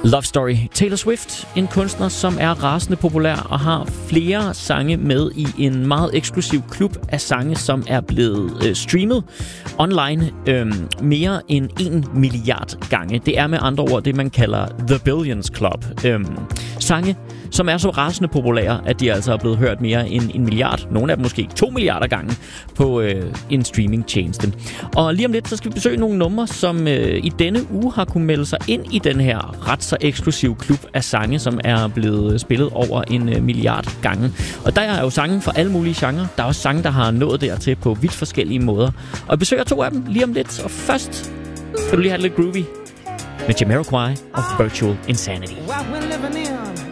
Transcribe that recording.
Love Story. Taylor Swift, en kunstner, som er rasende populær og har flere sange med i en meget eksklusiv klub af sange, som er blevet streamet online mere end 1 milliard gange. Det er med andre ord det, man kalder The Billions Club. Sange, som er så rasende populære, at de altså er blevet hørt mere end 1 milliard. Nogle af dem måske 2 milliarder gange på en streamingtjeneste. Og lige om lidt, så skal vi besøge nogle numre, som i denne uge har kunnet melde sig ind i den her ret så eksklusiv klub af sange, som er blevet spillet over 1 milliard gange. Og der er jo sange for alle mulige genrer. Der er også sange, der har nået dertil på vidt forskellige måder. Og jeg besøger 2 af dem lige om lidt. Og først skal du lige have lidt groovy med Jamiroquai og Virtual Insanity. What we're living in